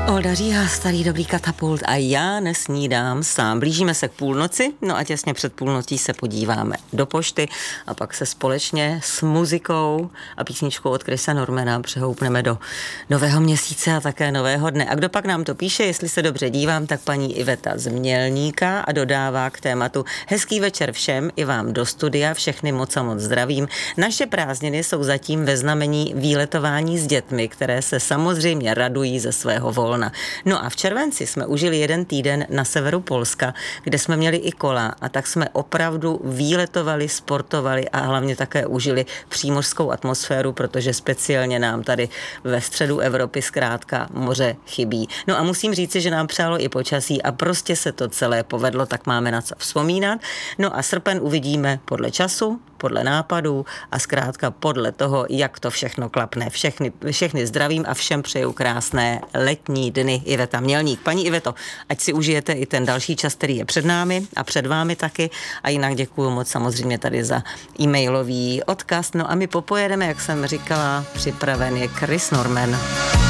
Olda Říha, starý dobrý katapult a já nesnídám sám. Blížíme se k půlnoci, no a těsně před půlnocí se podíváme do pošty a pak se společně s muzikou a písničkou od Chrisa Normana přehoupneme do nového měsíce a také nového dne. A kdo pak nám to píše, jestli se dobře dívám, tak paní Iveta z Mělníka a dodává k tématu: hezký večer všem, i vám do studia, všechny moc a moc zdravím. Naše prázdniny jsou zatím ve znamení výletování s dětmi, které se samozřejmě radují ze svého volna. No a v červenci jsme užili jeden týden na severu Polska, kde jsme měli i kola, a tak jsme opravdu výletovali, sportovali a hlavně také užili přímořskou atmosféru, protože speciálně nám tady ve středu Evropy zkrátka moře chybí. No a musím říci, že nám přálo i počasí a prostě se to celé povedlo, tak máme na co vzpomínat. No a srpen uvidíme podle času, podle nápadů a zkrátka podle toho, jak to všechno klapne. Všechny zdravím a všem přeju krásné letní dny. Iveta Mělník. Paní Iveto, ať si užijete i ten další čas, který je před námi a před vámi taky, a jinak děkuju moc samozřejmě tady za e-mailový odkaz. No a my popojedeme, jak jsem říkala, připraven je Chris Norman.